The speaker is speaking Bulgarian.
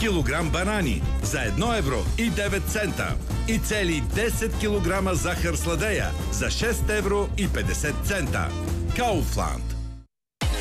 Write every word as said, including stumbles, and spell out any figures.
килограм банани за едно евро и девет цента и цели десет килограма захар сладея за шест евро и петдесет цента. Kaufland.